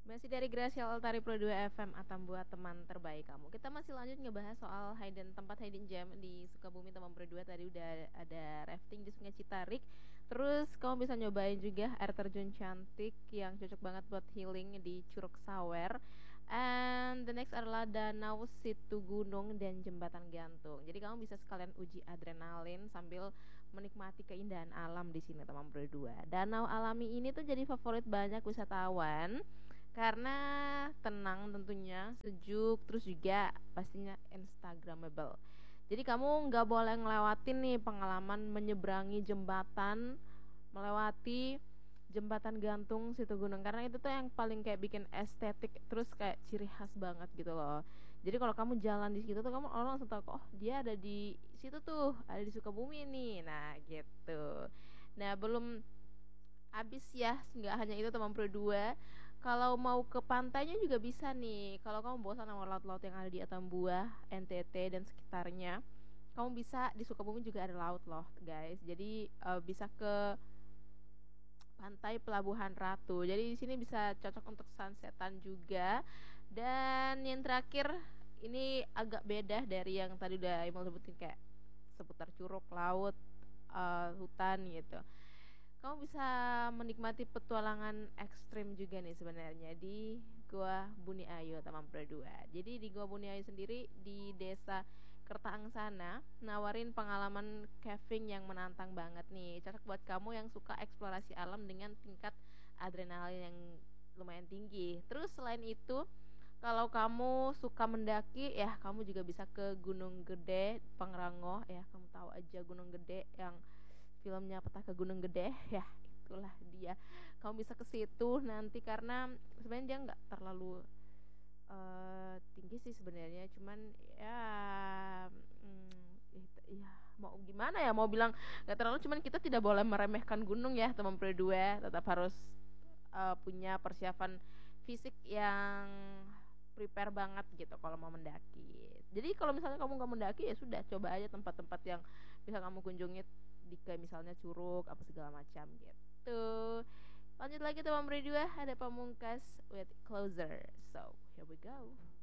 Masih dari Gracial Altari Pro 2 FM Atambua, teman terbaik kamu. Kita masih lanjut ngebahas soal tempat hidden gem di Sukabumi teman Pro 2. Tadi udah ada rafting di Sungai Citarik. Terus kamu bisa nyobain juga air terjun cantik yang cocok banget buat healing di Curug Sawer. And the next adalah Danau Situ Gunung dan Jembatan Gantung. Jadi kamu bisa sekalian uji adrenalin sambil menikmati keindahan alam di sini teman Pro 2. Danau alami ini tuh jadi favorit banyak wisatawan karena tenang tentunya, sejuk, terus juga pastinya instagramable. Jadi kamu nggak boleh ngelewatin nih pengalaman menyeberangi jembatan, melewati jembatan gantung situ gunung, karena itu tuh yang paling kayak bikin estetik, terus kayak ciri khas banget gitu loh. Jadi kalau kamu jalan di situ tuh kamu orang langsung tahu, oh dia ada di situ tuh, ada di Sukabumi nih. Nah gitu. Nah belum habis ya, nggak hanya itu teman Pro 2. Kalau mau ke pantainya juga bisa nih. Kalau kamu bosan sama laut-laut yang ada di Atambua, NTT dan sekitarnya, kamu bisa di Sukabumi juga ada laut loh, guys. Jadi bisa ke pantai Pelabuhan Ratu. Jadi di sini bisa cocok untuk sunsetan juga. Dan yang terakhir ini agak beda dari yang tadi udah Imel sebutin, kayak seputar curug, laut, hutan gitu. Kamu bisa menikmati petualangan ekstrim juga nih sebenarnya di Gua Buni Ayu Taman Pro 2. Jadi di Gua Buni Ayu sendiri di Desa Kertaang sana nawarin pengalaman caving yang menantang banget nih. Cocok buat kamu yang suka eksplorasi alam dengan tingkat adrenalin yang lumayan tinggi. Terus selain itu, kalau kamu suka mendaki ya kamu juga bisa ke Gunung Gede Pangrango ya. Kamu tahu aja Gunung Gede yang filmnya Peta ke Gunung Gede ya, itulah dia. Kamu bisa ke situ nanti karena sebenarnya dia nggak terlalu tinggi sih sebenarnya, cuman ya ya mau gimana ya, mau bilang nggak terlalu, cuman kita tidak boleh meremehkan gunung ya teman Pro 2. Tetap harus punya persiapan fisik yang prepare banget gitu kalau mau mendaki. Jadi kalau misalnya kamu nggak mendaki ya sudah, coba aja tempat-tempat yang bisa kamu kunjungi di kayak misalnya curug apa segala macam gitu. Lanjut lagi teman berdua, ada Pamungkas with Closer. So here we go.